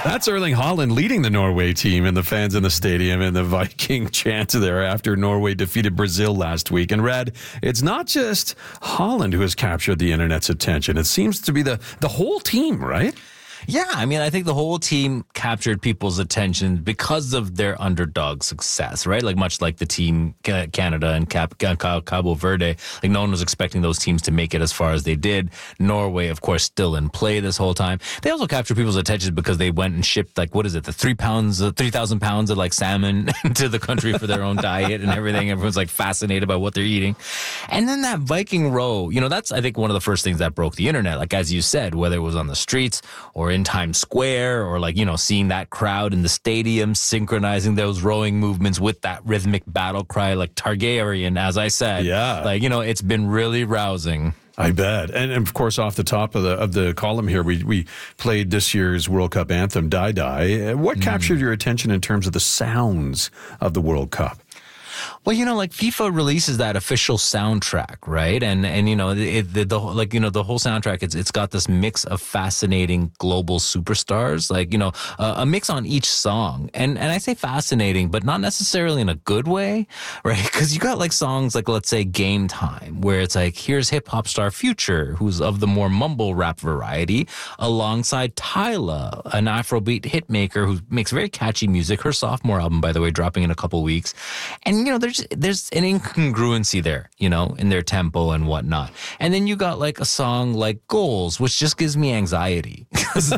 That's Erling Haaland leading the Norway team and the fans in the stadium and the Viking chant there after Norway defeated Brazil last week. And Red, it's not just Haaland who has captured the internet's attention. It seems to be the whole team, right? Yeah, I mean, I think the whole team captured people's attention because of their underdog success, right? Like much like the team Canada and Cabo Verde, like no one was expecting those teams to make it as far as they did. Norway, of course, still in play this whole time. They also captured people's attention because they went and shipped like, what is it, the 3,000 pounds of like salmon to the country for their own diet and everything. Everyone's like fascinated by what they're eating. And then that Viking row, that's, I think, one of the first things that broke the internet. Like, as you said, whether it was on the streets or in Times Square or like, seeing that crowd in the stadium synchronizing those rowing movements with that rhythmic battle cry like Targaryen, as I said. Yeah. Like, it's been really rousing. I bet. And of course, off the top of the column here, we played this year's World Cup anthem, Die Die. What captured your attention in terms of the sounds of the World Cup? Well, like FIFA releases that official soundtrack, right? And the whole soundtrack, it's got this mix of fascinating global superstars, like, a mix on each song. And I say fascinating, but not necessarily in a good way, right? Because you got like songs like, let's say, Game Time, where it's like, here's hip hop star Future, who's of the more mumble rap variety, alongside Tyla, an Afrobeat hitmaker who makes very catchy music. Her sophomore album, by the way, dropping in a couple weeks. And, there's an incongruency there, in their tempo and whatnot. And then you got like a song like Goals, which just gives me anxiety. Because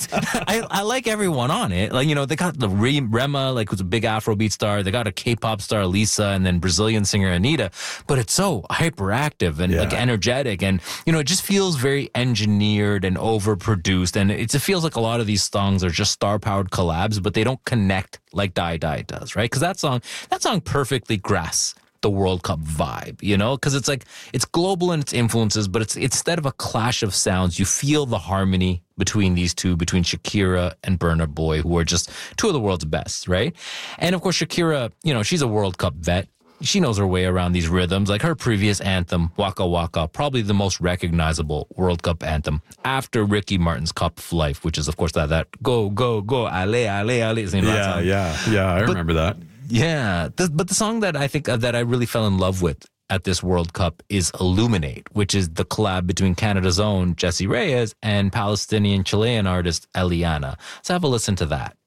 I like everyone on it. Like, they got the Rema, like, who's a big Afrobeat star. They got a K-pop star, Lisa, and then Brazilian singer Anitta. But it's so hyperactive and like energetic. And, it just feels very engineered and overproduced. And it feels like a lot of these songs are just star-powered collabs, but they don't connect like Die Die does, right? Because that song perfectly grasps the World Cup vibe, because it's like, it's global in its influences, but it's instead of a clash of sounds, you feel the harmony between these two, between Shakira and Burna Boy, who are just two of the world's best, right? And of course, Shakira, she's a World Cup vet. She knows her way around these rhythms. Like her previous anthem, Waka Waka, probably the most recognizable World Cup anthem after Ricky Martin's Cup of Life, which is, of course, that go, go, go, ale, ale, ale. Yeah, I remember that. Yeah, but the song that I think that I really fell in love with at this World Cup is Illuminate, which is the collab between Canada's own Jessie Reyez and Palestinian Chilean artist Eliana. So have a listen to that.